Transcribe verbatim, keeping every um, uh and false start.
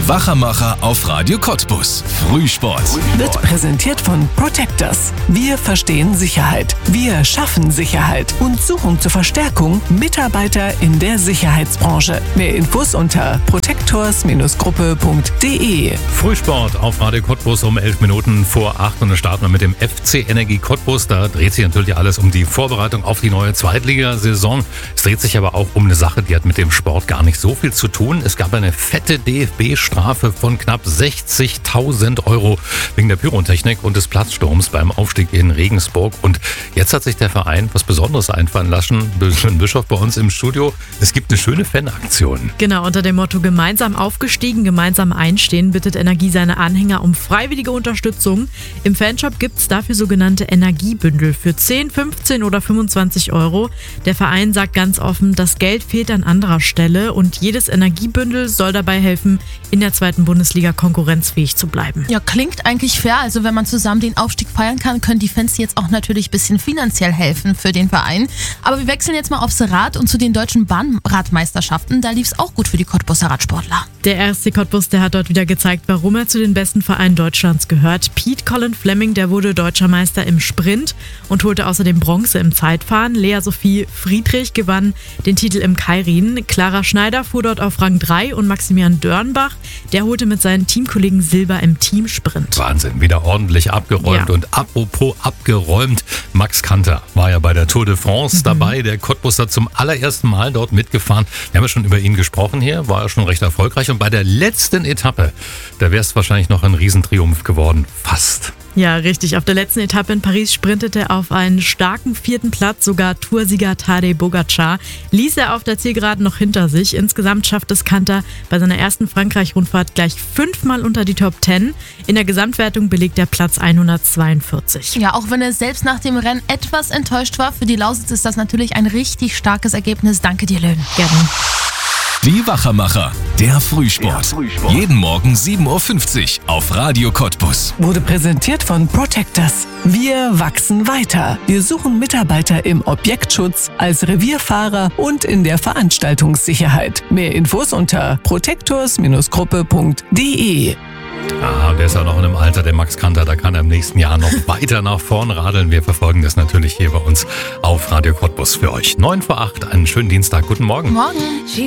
Wachamacher auf Radio Cottbus. Frühsport. Wird präsentiert von Protectors. Wir verstehen Sicherheit. Wir schaffen Sicherheit und suchen zur Verstärkung Mitarbeiter in der Sicherheitsbranche. Mehr Infos unter protectors Gruppe punkt de. Frühsport auf Radio Cottbus um elf Minuten vor acht und dann starten wir mit dem F C Energie Cottbus. Da dreht sich natürlich alles um die Vorbereitung auf die neue Zweitligasaison. Es dreht sich aber auch um eine Sache, die hat mit dem Sport gar nicht so viel zu tun. Es gab eine fette D F B-Strafe von knapp sechzigtausend Euro wegen der Pyrotechnik und des Platzsturms beim Aufstieg in Regensburg. Und jetzt hat sich der Verein was Besonderes einfallen lassen. Bischof bei uns im Studio. Es gibt eine schöne Fanaktion. Genau, unter dem Motto gemeinsam aufgestiegen, gemeinsam einstehen, bittet Energie seine Anhänger um freiwillige Unterstützung. Im Fanshop gibt es dafür sogenannte Energiebündel für zehn, fünfzehn oder fünfundzwanzig Euro. Der Verein sagt ganz offen, das Geld fehlt an anderer Stelle und jedes Energiebündel soll dabei helfen, in der zweiten Bundesliga konkurrenzfähig zu bleiben. Ja, klingt eigentlich fair. Also wenn man zusammen den Aufstieg feiern kann, können die Fans jetzt auch natürlich ein bisschen finanziell helfen für den Verein. Aber wir wechseln jetzt mal aufs Rad und zu den deutschen Bahnradmeisterschaften. Da lief es auch gut für die Cottbuser Radsportler. Der R S C Cottbus, der hat dort wieder gezeigt, warum er zu den besten Vereinen Deutschlands gehört. Pete Colin Fleming, der wurde deutscher Meister im Sprint und holte außerdem Bronze im Zeitfahren. Lea Sophie Friedrich gewann den Titel im Keirin. Clara Schneider fuhr dort auf Rang drei und Maximilian Dörnbach, der holte mit seinen Teamkollegen Silber im Teamsprint. Wahnsinn, wieder ordentlich abgeräumt. Ja. Und apropos abgeräumt, Max Kanter war ja bei der Tour de France Mhm. dabei. Der Cottbuser zum allerersten Mal dort mitgefahren. Wir haben ja schon über ihn gesprochen hier, war ja schon recht erfolgreich. Und bei der letzten Etappe, da wäre es wahrscheinlich noch ein Riesentriumph geworden. Fast. Ja, richtig. Auf der letzten Etappe in Paris sprintete er auf einen starken vierten Platz. Sogar Toursieger Tadej Pogačar ließ er auf der Zielgeraden noch hinter sich. Insgesamt schafft es Kanter bei seiner ersten Frankreich-Rundfahrt gleich fünfmal unter die Top zehn. In der Gesamtwertung belegt er Platz hundertzweiundvierzig. Ja, auch wenn er selbst nach dem Rennen etwas enttäuscht war, für die Lausitz ist das natürlich ein richtig starkes Ergebnis. Danke dir, Löhn. Gerne. Die Wachamacher. Der Frühsport. Frühsport. Jeden Morgen sieben Uhr fünfzig auf Radio Cottbus. Wurde präsentiert von Protectors. Wir wachsen weiter. Wir suchen Mitarbeiter im Objektschutz, als Revierfahrer und in der Veranstaltungssicherheit. Mehr Infos unter protectors Gruppe punkt de. Ah, der ist ja noch in einem Alter, der Max Kanter, da kann er im nächsten Jahr noch weiter nach vorn radeln. Wir verfolgen das natürlich hier bei uns auf Radio Cottbus für euch. neun vor acht, einen schönen Dienstag, guten Morgen. Morgen.